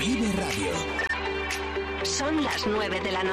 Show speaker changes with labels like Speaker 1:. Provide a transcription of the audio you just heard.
Speaker 1: Vive Radio.
Speaker 2: Son las 9 de la noche.